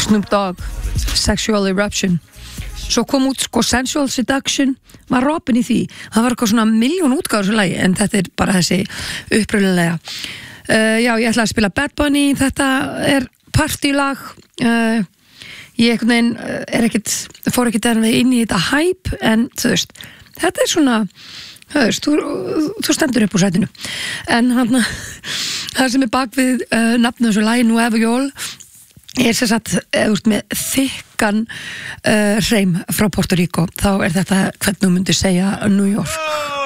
Snoop Dogg, Sexual Eruption. Svo kom út sko Sensual Seduction, var Robin í því. Það var eitthvað svona 1.000.000 útgáfur svo lagi, en þetta bara þessi upprunnilega. Já, ég ætla að spila Bad Bunny, þetta partylag. Ég einhvern veginn fór ekkert inn í þetta hype, en þú veist, þetta svona, þú stendur upp úr sætinu. En það sem bak við nafnið þessu lagi Nueva York sem sagt, með þykkan hreim frá Puerto Rico, þá þetta hvernig þú myndir segja New York.